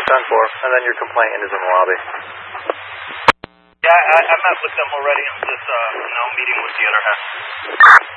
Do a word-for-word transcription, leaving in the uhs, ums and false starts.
ten four, and then your complainant is in the lobby. Yeah, I, I met with them already. I'm just uh, now meeting with the other half.